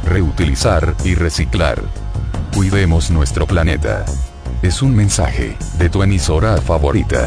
reutilizar y reciclar. Cuidemos nuestro planeta. Es un mensaje de tu emisora favorita.